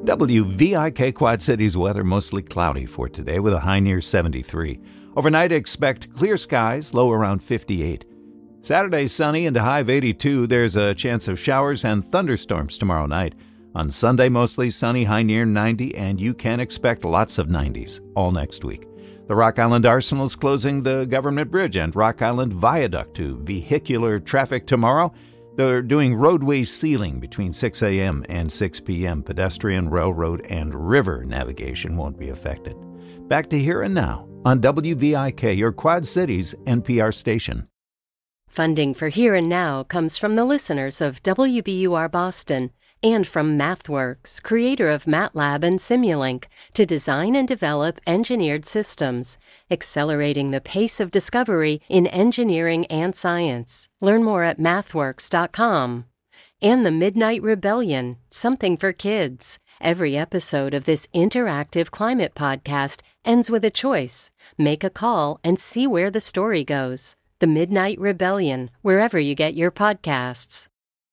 WVIK Quad Cities weather mostly cloudy for today with a high near 73. Overnight expect clear skies, low around 58. Saturday sunny and a high of 82. There's a chance of showers and thunderstorms tomorrow night. On Sunday mostly sunny, high near 90, and you can expect lots of 90s all next week. The Rock Island Arsenal is closing the Government Bridge and Rock Island Viaduct to vehicular traffic tomorrow. They're doing roadway sealing between 6 a.m. and 6 p.m. Pedestrian, railroad, and river navigation won't be affected. Back to Here and Now on WVIK, your Quad Cities NPR station. Funding for Here and Now comes from the listeners of WBUR Boston and from MathWorks, creator of MATLAB and Simulink, to design and develop engineered systems, accelerating the pace of discovery in engineering and science. Learn more at mathworks.com. And the Midnight Rebellion, something for kids. Every episode of this interactive climate podcast ends with a choice. Make a call and see where the story goes. The Midnight Rebellion, wherever you get your podcasts.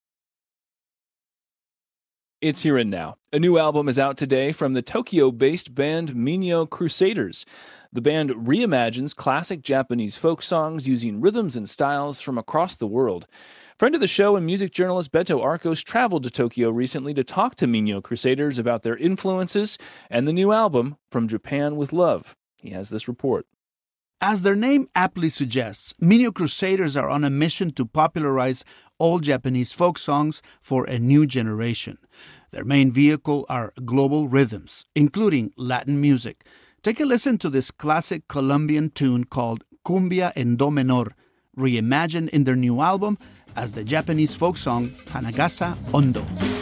It's Here and Now. A new album is out today from the Tokyo-based band Minyo Crusaders. The band reimagines classic Japanese folk songs using rhythms and styles from across the world. Friend of the show and music journalist Beto Arcos traveled to Tokyo recently to talk to Minyo Crusaders about their influences and the new album, From Japan with Love. He has this report. As their name aptly suggests, Minyo Crusaders are on a mission to popularize all Japanese folk songs for a new generation. Their main vehicle are global rhythms, including Latin music. Take a listen to this classic Colombian tune called Cumbia en Do Menor, reimagined in their new album as the Japanese folk song Hanagasa Ondo.